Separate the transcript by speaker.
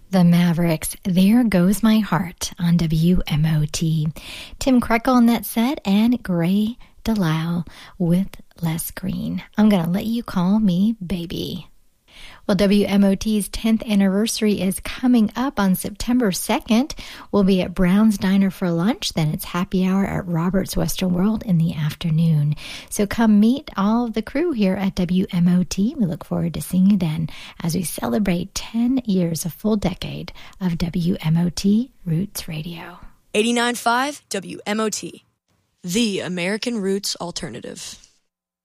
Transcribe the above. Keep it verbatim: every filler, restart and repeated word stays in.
Speaker 1: The Mavericks, There Goes My Heart on W M O T. Tim Krekel on that set and Gray Delisle with Les Green. I'm going to let you call me baby. Well, W M O T's tenth anniversary is coming up on September second. We'll be at Brown's Diner for lunch. Then it's happy hour at Robert's Western World in the afternoon. So come meet all of the crew here at W M O T. We look forward to seeing you then as we celebrate ten years, a full decade of W M O T Roots Radio.
Speaker 2: eighty-nine point five W M O T, the American Roots Alternative.